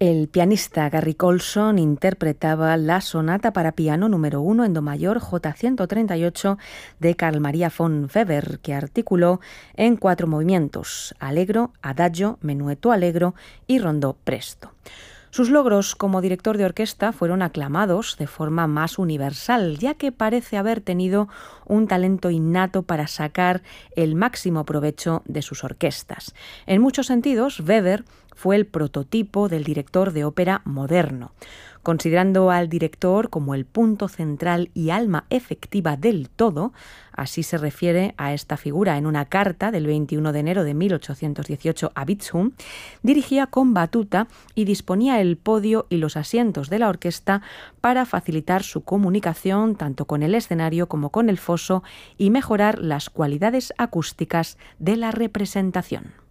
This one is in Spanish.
El pianista Gary Colson interpretaba la sonata para piano número 1 en do mayor J138 de Carl Maria von Weber, que articuló en 4 movimientos: allegro, adagio, menuetto allegro y rondó presto. Sus logros como director de orquesta fueron aclamados de forma más universal, ya que parece haber tenido un talento innato para sacar el máximo provecho de sus orquestas. En muchos sentidos, Weber fue el prototipo del director de ópera moderno. Considerando al director como el punto central y alma efectiva del todo, así se refiere a esta figura en una carta del 21 de enero de 1818 a Bithum, dirigía con batuta y disponía el podio y los asientos de la orquesta para facilitar su comunicación tanto con el escenario como con el foso y mejorar las cualidades acústicas de la representación.